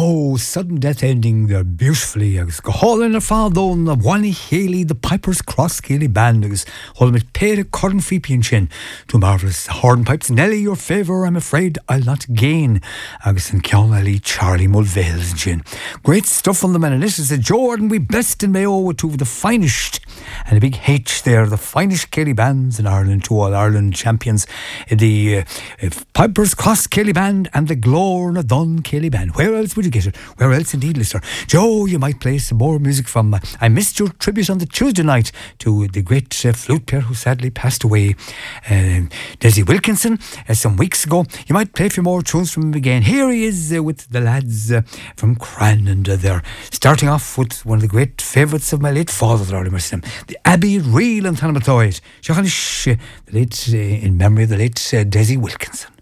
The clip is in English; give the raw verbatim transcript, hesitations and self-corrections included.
Oh, sudden death ending there beautifully. Agus go hálinn ar fádón na bhainní chéalaí the Piper's Cross céalaí band agus hol mit péad corn fipian sin. Two marvellous hornpipes. Nelly, your favour I'm afraid I'll not gain. Agus an ceannaí Charlie Mulvale's gin. Great stuff on the men. And this is a Jordan we blessed in Mayo with two of the finest, and a big H there, the finest céalaí bands in Ireland, two All Ireland champions, the uh, Piper's Cross céalaí band and the Glórna Dun céalaí band. Where else would you get it? Where else indeed, listener? Joe, you might play some more music from uh, I missed your tribute on the Tuesday night to the great uh, flute player who sadly passed away, uh, Desi Wilkinson, uh, some weeks ago. You might play a few more tunes from him again. Here he is uh, with the lads uh, from Cran, and uh, they're starting off with one of the great favourites of my late father, the Abbey Reel and Tanamatoid. The late, uh, in memory of the late uh, Desi Wilkinson.